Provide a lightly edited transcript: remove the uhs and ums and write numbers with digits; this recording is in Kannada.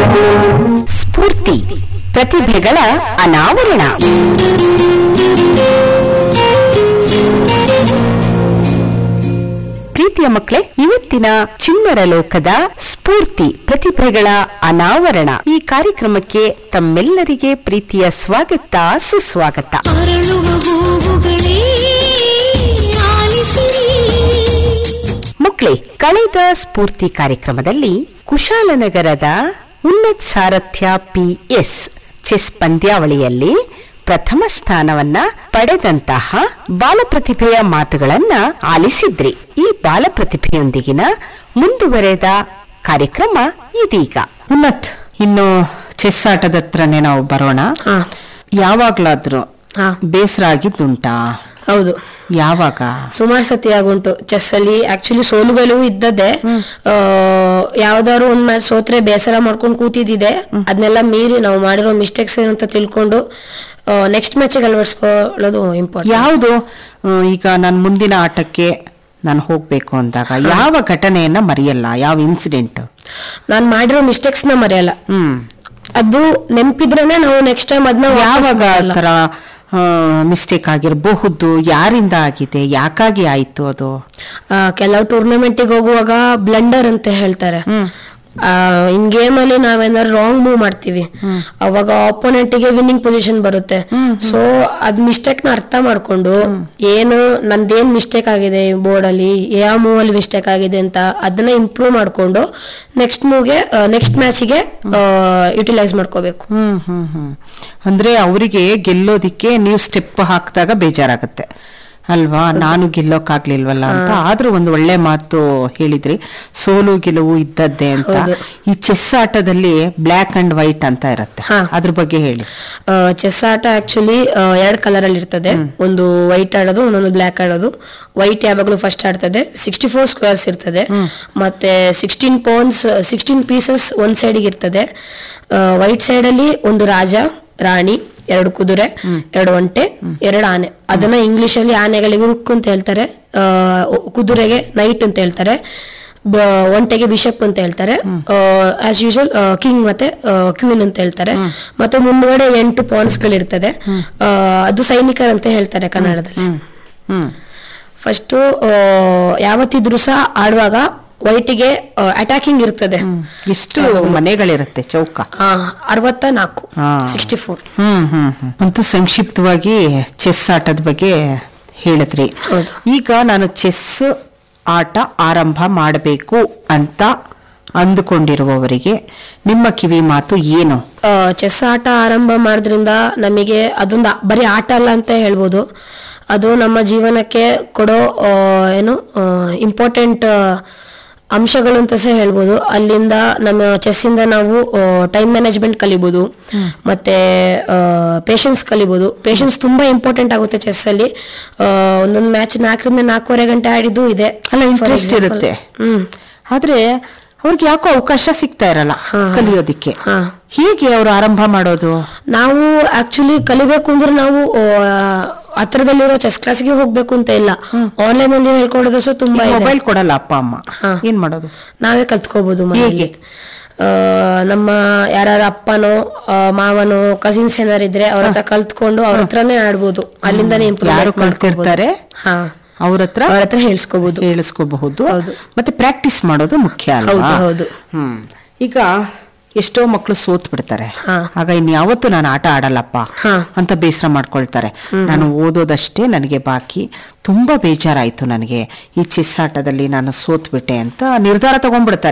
ಸ್ಫೂರ್ತಿ ಪ್ರತಿಭೆಗಳ ಅನಾವರಣ. ಪ್ರೀತಿಯ ಮಕ್ಕಳೇ, ಇವತ್ತಿನ ಚಿಣ್ಣರ ಲೋಕದ ಸ್ಫೂರ್ತಿ ಪ್ರತಿಭೆಗಳ ಅನಾವರಣ ಈ ಕಾರ್ಯಕ್ರಮಕ್ಕೆ ತಮ್ಮೆಲ್ಲರಿಗೆ ಪ್ರೀತಿಯ ಸ್ವಾಗತ, ಸುಸ್ವಾಗತ. ಮಕ್ಕಳೇ, ಕಳೆದ ಸ್ಫೂರ್ತಿ ಕಾರ್ಯಕ್ರಮದಲ್ಲಿ ಕುಶಾಲನಗರದ ಉನ್ನತ್ ಸಾರಥ್ಯ PS ಚೆಸ್ ಪಂದ್ಯಾವಳಿಯಲ್ಲಿ ಪ್ರಥಮ ಸ್ಥಾನವನ್ನ ಪಡೆದಂತಹ ಬಾಲಪ್ರತಿಭೆಯ ಮಾತುಗಳನ್ನ ಆಲಿಸಿದ್ರಿ. ಈ ಬಾಲಪ್ರತಿಭೆಯೊಂದಿಗಿನ ಮುಂದುವರೆದ ಕಾರ್ಯಕ್ರಮ ಇದೀಗ. ಉನ್ನತ್, ಇನ್ನು ಚೆಸ್ ಆಟದ ಹತ್ರನೇ ನಾವು ಬರೋಣ. ಯಾವಾಗ್ಲಾದ್ರೂ ಬೇಸರ ಆಗಿದ್ದುಂಟಾ? ಹೌದು, ಯಾವಾಗ? ಸುಮಾರು ಸತಿ ಆಗುಂಟು. ಚೆಸ್ ಅಲ್ಲಿ ಆಕ್ಚುಲಿ ಸೋಲುಗಳು ಇದ್ದದ್ದೇ. ಯಾವ್ದಾದ್ರು ಒಂದ್ ಮ್ಯಾಚ್ ಸೋತ್ರೆ ಬೇಸರ ಮಾಡ್ಕೊಂಡು ಕೂತಿದ್ದಿದೆ. ಅದನ್ನೆಲ್ಲ ಮೀರಿ ನಾವು ಮಾಡಿರೋ ಮಿಸ್ಟೇಕ್ಸ್ ಏನು ಅಂತ ತಿಳ್ಕೊಂಡು ನೆಕ್ಸ್ಟ್ ಮ್ಯಾಚಿಗೆ ಅಳವಡಿಸ್ಕೊಳ್ಳೋದು ಇಂಪಾರ್ಟೆಂಟ್. ಯಾವುದು ಈಗ ನಾನು ಮುಂದಿನ ಆಟಕ್ಕೆ ನಾನು ಹೋಗ್ಬೇಕು ಅಂದಾಗ ಯಾವ ಘಟನೆಯನ್ನ ಮರೆಯಲ್ಲ? ಯಾವ ಇನ್ಸಿಡೆಂಟ್? ನಾನ್ ಮಾಡಿರೋ ಮಿಸ್ಟೇಕ್ಸ್ ನ ಮರೆಯಲ್ಲ. ಅದು ನೆನಪಿದ್ರೇನೆ ನಾವು ನೆಕ್ಸ್ಟ್ ಟೈಮ್ ಅದನ್ನ ಯಾವಾಗ ತರ ಮಿಸ್ಟೇಕ್ ಆಗಿರಬಹುದು? ಯಾರಿಂದ ಆಗಿದೆ? ಯಾಕಾಗಿ ಆಯ್ತು ಅದು? ಕೆಲವು ಟೂರ್ನಮೆಂಟಿಗೆ ಹೋಗುವಾಗ ಬ್ಲಂಡರ್ ಅಂತ ಹೇಳ್ತಾರೆ. ಇನ್ ಗೇಮ್ ಅಲ್ಲಿ ನಾವೇನಾದ್ರು ರಾಂಗ್ ಮೂವ್ ಮಾಡ್ತೀವಿ, ಅವಾಗ ಆಪೋನೆಂಟ್ ಗೆ ವಿನ್ನಿಂಗ್ ಪೊಸಿಷನ್ ಬರುತ್ತೆ. ಸೊ ಅದ್ ಮಿಸ್ಟೇಕ್ ನ ಅರ್ಥ ಮಾಡ್ಕೊಂಡು ಏನು ನಂದೇನ್ ಮಿಸ್ಟೇಕ್ ಆಗಿದೆ ಬೋರ್ಡ್ ಅಲ್ಲಿ, ಯಾವ ಮೂವ್ ಅಲ್ಲಿ ಮಿಸ್ಟೇಕ್ ಆಗಿದೆ ಅಂತ ಅದನ್ನ ಇಂಪ್ರೂವ್ ಮಾಡ್ಕೊಂಡು ನೆಕ್ಸ್ಟ್ ಮ್ಯಾಚಿಗೆ ಯುಟಿಲೈಸ್ ಮಾಡ್ಕೋಬೇಕು. ಅಂದ್ರೆ ಅವರಿಗೆ ಗೆಲ್ಲೋದಿಕ್ಕೆ ನೀವು ಸ್ಟೆಪ್ ಹಾಕಿದಾಗ ಬೇಜಾರಾಗತ್ತೆ ಅಲ್ವಾ? ನಾನು ಗೆಲ್ಲೋಕಾಗ್ಲಿಲ್ವಲ್ಲ ಅಂತ. ಆದ್ರೂ ಒಂದು ಒಳ್ಳೆ ಮಾತು ಹೇಳಿದ್ರಿ, ಸೋಲು ಗೆಲುವು ಇದ್ದದ್ದೇ ಅಂತ. ಈ ಚೆಸ್ ಆಟದಲ್ಲಿ ಬ್ಲ್ಯಾಕ್ ಅಂಡ್ ವೈಟ್ ಅಂತ ಇರುತ್ತೆ, ಅದ್ರ ಬಗ್ಗೆ ಹೇಳಿ. ಚೆಸ್ ಆಟ ಆಕ್ಚುಲಿ 2 ಕಲರ್ ಅಲ್ಲಿ ಇರ್ತದೆ. ಒಂದು ವೈಟ್ ಆಡೋದು, ಇನ್ನೊಂದು ಬ್ಲ್ಯಾಕ್ ಆಡೋದು. ವೈಟ್ ಯಾವಾಗಲೂ ಫಸ್ಟ್ ಆಡ್ತದೆ. 64 ಸ್ಕ್ವೇರ್ಸ್ ಇರ್ತದೆ. ಮತ್ತೆ 16 ಪೀಸಸ್ ಒಂದ್ ಸೈಡ್ಗೆ ಇರ್ತದೆ. ವೈಟ್ ಸೈಡ್ ಅಲ್ಲಿ ಒಂದು ರಾಜ, ರಾಣಿ, 2 ಕುದುರೆ, 2 ಒಂಟೆ, 2 ಆನೆ. ಅದನ್ನ ಇಂಗ್ಲಿಷ್ ಅಲ್ಲಿ ಆನೆಗಳಿಗೆ ರುಕ್ ಅಂತ ಹೇಳ್ತಾರೆ, ಕುದುರೆಗೆ ನೈಟ್ ಅಂತ ಹೇಳ್ತಾರೆ, ಒಂಟೆಗೆ ಬಿಷಪ್ ಅಂತ ಹೇಳ್ತಾರೆ, ಆಸ್ ಯೂಶುವಲ್ ಕಿಂಗ್ ಮತ್ತೆ ಕ್ವೀನ್ ಅಂತ ಹೇಳ್ತಾರೆ. ಮತ್ತೆ ಮುಂದುಗಡೆ 8 ಪಾನ್ಸ್ ಗಳಿರ್ತದೆ. ಅದು ಸೈನಿಕರು ಅಂತ ಹೇಳ್ತಾರೆ ಕನ್ನಡದಲ್ಲಿ. ಫಸ್ಟ್ ಯಾವತ್ತಿದ್ರು ಸಹ ಆಡುವಾಗ ವೈಟಿಗೆ ಅಟ್ಯಾಕಿಂಗ್ ಇರ್ತದೆ. ಎಷ್ಟು ಮನೆಗಳಿರುತ್ತೆ ಚೌಕ? 64, 64. ಅಂತೂ ಸಂಕ್ಷಿಪ್ತವಾಗಿ ಚೆಸ್ ಆಟದ ಬಗ್ಗೆ ಹೇಳಿದ್ರಿ. ಈಗ ನಾನು ಚೆಸ್ ಆಟ ಆರಂಭ ಮಾಡಬೇಕು ಅಂತ ಅಂದುಕೊಂಡಿರುವವರಿಗೆ ನಿಮ್ಮ ಕಿವಿ ಮಾತು ಏನು? ಚೆಸ್ ಆಟ ಆರಂಭ ಮಾಡೋದ್ರಿಂದ ನಮಗೆ ಅದೊಂದು ಬರೀ ಆಟ ಅಲ್ಲ ಅಂತ ಹೇಳ್ಬೋದು. ಅದು ನಮ್ಮ ಜೀವನಕ್ಕೆ ಕೊಡೋ ಇಂಪಾರ್ಟೆಂಟ್ ಅಂಶಗಳು ಅಂತ ಸಹ ಹೇಳ್ಬೋದು. ಅಲ್ಲಿಂದ ನಮ್ಮ ಚೆಸ್ಸಿಂದ ನಾವು ಟೈಮ್ ಮ್ಯಾನೇಜ್ಮೆಂಟ್ ಕಲಿಬಹುದು, ಮತ್ತೆ ಪೇಷನ್ಸ್ ಕಲಿಬಹುದು. ಪೇಷನ್ಸ್ ತುಂಬಾ ಇಂಪಾರ್ಟೆಂಟ್ ಆಗುತ್ತೆ ಚೆಸ್ ಅಲ್ಲಿ. ಒಂದೊಂದು ಮ್ಯಾಚ್ 4 ರಿಂದ 4.5 ಗಂಟೆ ಆಡಿದ್ದು ಇದೆ. ಅಲ್ಲ, ಇಂಟ್ರೆಸ್ಟ್ ಇರುತ್ತೆ. ಆದ್ರೆ ಅವ್ರಿಗೆ ಯಾಕೋ ಅವಕಾಶ ಸಿಗ್ತಾ ಇರಲ್ಲ ಕಲಿಯೋದಿಕ್ಕೆ. ಹೀಗೆ ಅವ್ರು ಆರಂಭ ಮಾಡೋದು? ನಾವು ಆಕ್ಚುಲಿ ಕಲಿಬೇಕು ಅಂದ್ರೆ ನಾವು ಹತ್ರದಲ್ಲಿರೋ ಚೆಸ್ ಕ್ಲಾಸ್ಗೆ ಹೋಗ್ಬೇಕು ಅಂತ ಇಲ್ಲ. ಆನ್ಲೈನ್ ಅಲ್ಲಿ ಹೇಳ್ಕೊಡೋದು ಸಹ ತುಂಬಾ. ಮೊಬೈಲ್ ಕೊಡಲ್ಲ ಅಪ್ಪ ಅಮ್ಮ, ಏನ್ ಮಾಡೋದು? ನಾವೇ ಕಲ್ತ್ಕೋಬಹುದು ಮನೆಯಲ್ಲಿ. ನಮ್ಮ ಯಾರ ಅಪ್ಪನೋ ಮಾವನೋ ಕಸಿನ್ಸ್ ಏನಾರು ಇದ್ರೆ ಅವ್ರ ಹತ್ರ ಕಲ್ತ್ಕೊಂಡು ಅವ್ರ ಹತ್ರನೇ ಆಡ್ಬೋದು. ಅಲ್ಲಿಂದಾನೇ ಯಾರು ಕಲ್ತಿರ್ತಾರೆ ಅವ್ರ ಹತ್ರ ಹೇಳಿಸ್ಕೋಬಹುದು. ಮತ್ತೆ ಪ್ರಾಕ್ಟೀಸ್ ಮಾಡೋದು ಮುಖ್ಯ ಅಲ್ವಾ? ಈಗ ಎಷ್ಟೋ ಮಕ್ಕಳು ಸೋತ್ ಬಿಡ್ತಾರೆ. ಆಗ ಇನ್ಯಾವತ್ತು ನಾನು ಆಟ ಆಡಲ್ಲಪ್ಪ ಅಂತ ಬೇಸರ ಮಾಡ್ಕೊಳ್ತಾರೆ. ನಾನು ಓದೋದಷ್ಟೇ ನನಗೆ ಬಾಕಿ, ತುಂಬಾ ಬೇಜಾರಾಯ್ತು ನನಗೆ ಈ ಚೆಸ್ ಆಟದಲ್ಲಿ ನಾನು ಸೋತ್ ಬಿಟ್ಟೆ ಅಂತ ನಿರ್ಧಾರ ತಗೊಂಡ್ಬಿಡ್ತಾರೆ.